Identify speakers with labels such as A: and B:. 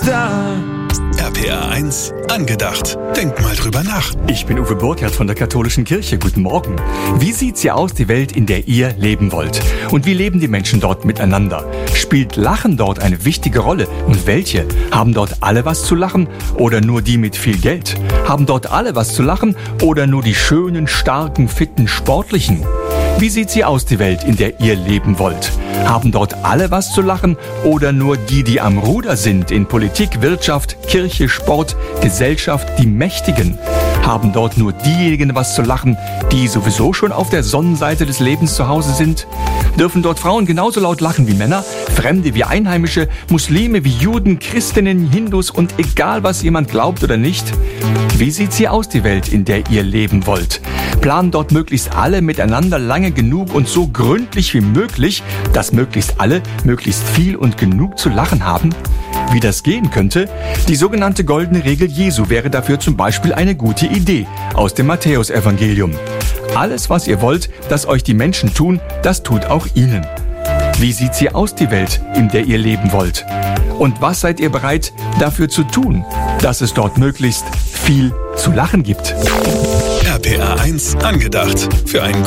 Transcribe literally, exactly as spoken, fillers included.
A: da.
B: R P R eins angedacht. Denk mal drüber nach.
C: Ich bin Uwe Burkhardt von der Katholischen Kirche. Guten Morgen. Wie sieht sie aus, die Welt, in der ihr leben wollt? Und wie leben die Menschen dort miteinander? Spielt Lachen dort eine wichtige Rolle? Und welche? Haben dort alle was zu lachen oder nur die mit viel Geld? Haben dort alle was zu lachen oder nur die schönen, starken, fitten, sportlichen? Wie sieht sie aus, die Welt, in der ihr leben wollt? Haben dort alle was zu lachen oder nur die, die am Ruder sind in Politik, Wirtschaft, Kirche, Sport, Gesellschaft, die Mächtigen? Haben dort nur diejenigen was zu lachen, die sowieso schon auf der Sonnenseite des Lebens zu Hause sind? Dürfen dort Frauen genauso laut lachen wie Männer, Fremde wie Einheimische, Muslime wie Juden, Christinnen, Hindus und egal, was jemand glaubt oder nicht? Wie sieht sie aus, die Welt, in der ihr leben wollt? Planen dort möglichst alle miteinander lange genug und so gründlich wie möglich, dass möglichst alle möglichst viel und genug zu lachen haben? Wie das gehen könnte? Die sogenannte goldene Regel Jesu wäre dafür zum Beispiel eine gute Idee aus dem Matthäusevangelium. Alles, was ihr wollt, dass euch die Menschen tun, das tut auch ihnen. Wie sieht sie aus, die Welt, in der ihr leben wollt? Und was seid ihr bereit, dafür zu tun, dass es dort möglichst viel zu lachen gibt?
B: R P R eins angedacht. Für ein